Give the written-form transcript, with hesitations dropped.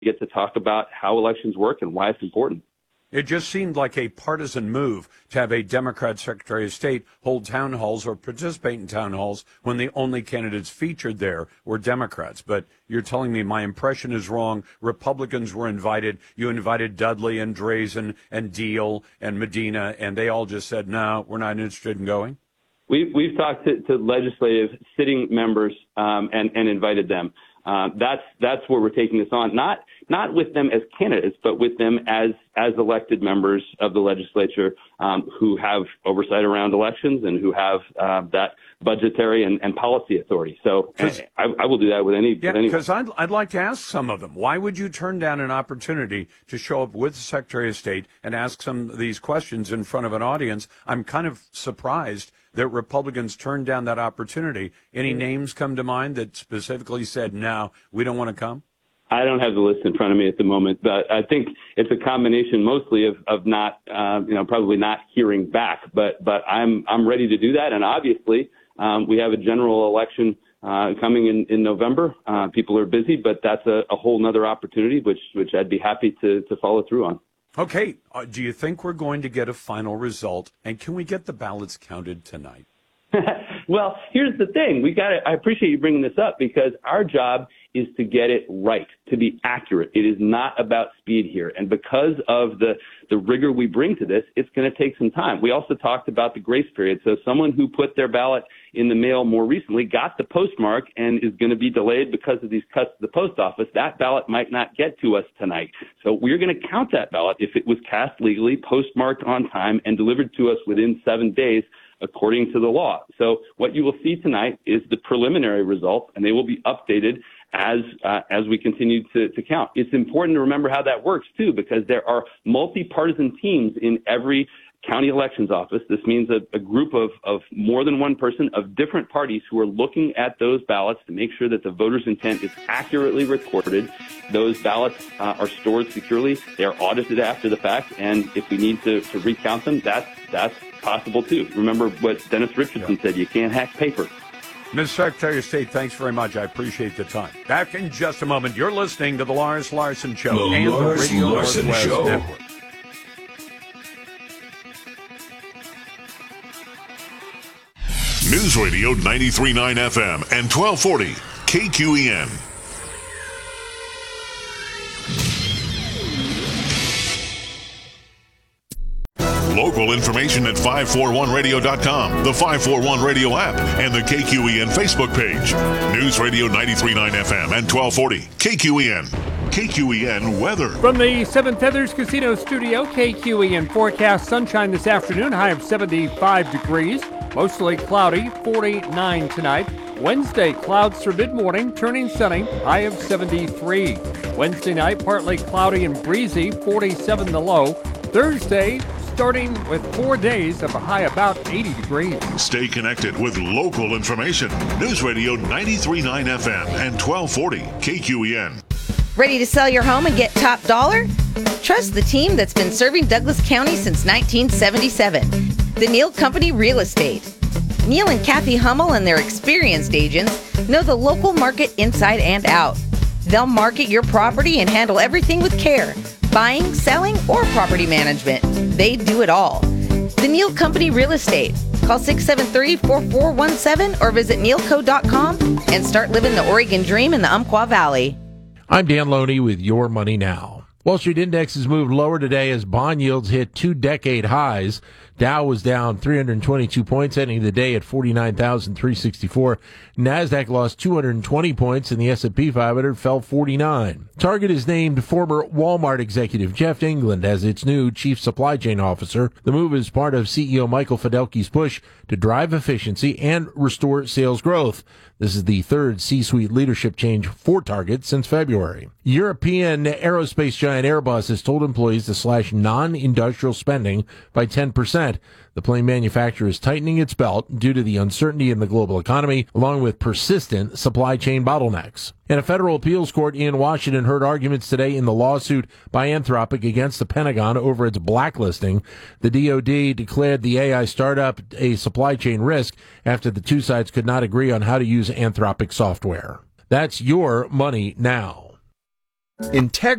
get to talk about how elections work and why it's important. It just seemed like a partisan move to have a Democrat Secretary of State hold town halls or participate in town halls when the only candidates featured there were Democrats. But you're telling me my impression is wrong. Republicans were invited. You invited Dudley and Drazen and Deal and Medina, and they all just said, no, we're not interested in going? We've talked to legislative sitting members and invited them. That's where we're taking this on, not with them as candidates, but with them as elected members of the legislature who have oversight around elections and who have that budgetary and policy authority. So I will do that with any. Yeah, because I'd like to ask some of them, why would you turn down an opportunity to show up with the Secretary of State and ask some of these questions in front of an audience? I'm kind of surprised that Republicans turned down that opportunity. Any names come to mind that specifically said, no, we don't want to come? I don't have the list in front of me at the moment, but I think it's a combination mostly of not, probably not hearing back. But I'm ready to do that. And obviously, we have a general election coming in November. People are busy, but that's a whole nother opportunity, which I'd be happy to follow through on. Okay. Do you think we're going to get a final result? And can we get the ballots counted tonight? Well, here's the thing. I appreciate you bringing this up because our job is to get it right, to be accurate. It is not about speed here. And because of the rigor we bring to this, it's going to take some time. We also talked about the grace period. So someone who put their ballot in the mail more recently got the postmark and is going to be delayed because of these cuts to the post office. That ballot might not get to us tonight. So we're going to count that ballot if it was cast legally, postmarked on time, and delivered to us within 7 days, according to the law. So what you will see tonight is the preliminary results, and they will be updated as we continue to count. It's important to remember how that works, too, because there are multi-partisan teams in every county elections office. This means a group of more than one person of different parties who are looking at those ballots to make sure that the voter's intent is accurately recorded. Those ballots are stored securely. They are audited after the fact, and if we need to recount them, that's possible, too. Remember what Dennis Richardson said, you can't hack paper. Ms. Secretary of State, thanks very much. I appreciate the time. Back in just a moment. You're listening to The Lars Larson Show and the Radio Northwest Network. News Radio 93.9 FM and 1240 KQEN. Local information at 541radio.com, the 541 Radio app, and the KQEN Facebook page. News Radio 93.9 FM and 1240 KQEN. KQEN weather. From the Seven Feathers Casino Studio, KQEN forecast sunshine this afternoon, high of 75 degrees. Mostly cloudy, 49 tonight. Wednesday, clouds through mid-morning, turning sunny, high of 73. Wednesday night, partly cloudy and breezy, 47 the low. Thursday, starting with 4 days of a high about 80 degrees. Stay connected with local information. News Radio 93.9 FM and 1240 KQEN. Ready to sell your home and get top dollar? Trust the team that's been serving Douglas County since 1977. The Neal Company Real Estate. Neal and Kathy Hummel and their experienced agents know the local market inside and out. They'll market your property and handle everything with care. Buying, selling, or property management. They do it all. The Neal Company Real Estate. Call 673-4417 or visit nealco.com and start living the Oregon dream in the Umpqua Valley. I'm Dan Loney with Your Money Now. Wall Street indexes moved lower today as bond yields hit 2-decade highs. Dow was down 322 points, ending the day at 49,364. NASDAQ lost 220 points, and the S&P 500 fell 49. Target has named former Walmart executive Jeff England as its new chief supply chain officer. The move is part of CEO Michael Fidelki's push to drive efficiency and restore sales growth. This is the third C-suite leadership change for Target since February. European aerospace giant Airbus has told employees to slash non-industrial spending by 10%. The plane manufacturer is tightening its belt due to the uncertainty in the global economy, along with persistent supply chain bottlenecks. And a federal appeals court in Washington heard arguments today in the lawsuit by Anthropic against the Pentagon over its blacklisting. The DoD declared the AI startup a supply chain risk after the two sides could not agree on how to use Anthropic software. That's Your Money Now. Integrity